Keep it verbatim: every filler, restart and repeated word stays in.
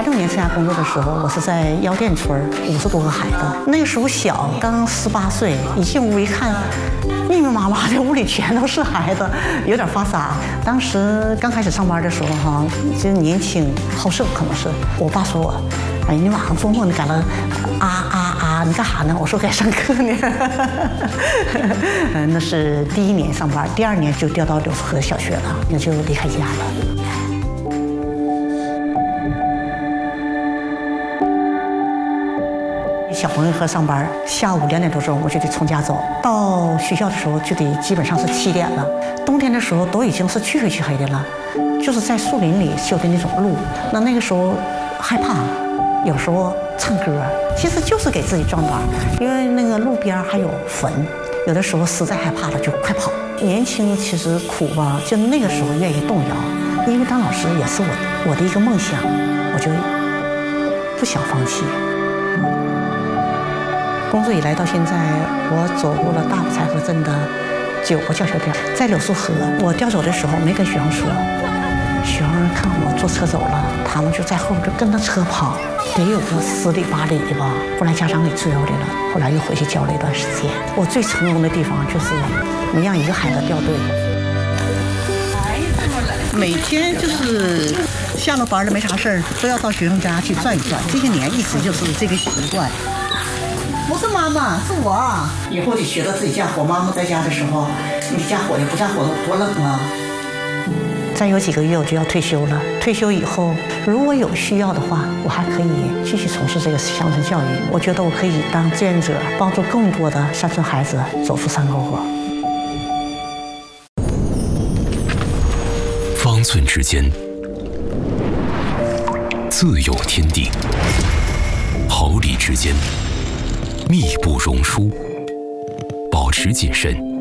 六年参加工作的时候，我是在药店村五十多个孩子，那个时候小，刚十八岁，一进屋一看，密密麻麻的屋里全都是孩子，有点发傻。当时刚开始上班的时候哈，就年轻好胜，可能是我爸说我，哎，你晚上做梦你赶了啊啊啊，你干啥呢？我说该上课呢。嗯，那是第一年上班，第二年就调到柳河小学了，那就离开家了。小朋友课上班，下午两点多钟我就得从家走，到学校的时候就得基本上是七点了。冬天的时候都已经是黢黑黢黑的了，就是在树林里修的那种路。那那个时候害怕，有时候唱歌，其实就是给自己壮胆，因为那个路边还有坟，有的时候实在害怕了就快跑。年轻其实苦吧，就那个时候愿意动摇，因为当老师也是我我的一个梦想，我就不想放弃。工作以来到现在，我走入了大埔财河镇的九个教学点。在柳树河，我调走的时候没跟学生说，学生看我坐车走了，他们就在后边就跟着车跑，得有个十里八里的吧。后来家长给追回来了，后来又回去教了一段时间。我最成功的地方就是没让一个孩子掉队。每天就是下了班了没啥事儿，都要到学生家去转一转。这些年一直就是这个习惯。不是妈妈，是我。以后得学着自己家火。妈妈在家的时候，你家火的不家火的多冷啊！再有几个月我就要退休了。退休以后，如果有需要的话，我还可以继续从事这个乡村教育。我觉得我可以当志愿者，帮助更多的山村孩子走出山沟沟。 方寸之间，自有天地；毫厘之间，密不容疏，保持谨慎，